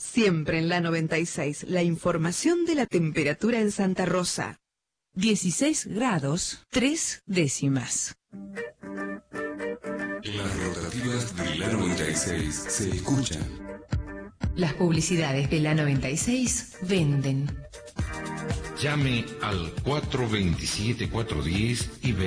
Siempre en la 96, la información de la temperatura en Santa Rosa. 16 grados, 3 décimas. Las rotativas de la 96 se escuchan. Las publicidades de la 96 venden. Llame al 427-410 y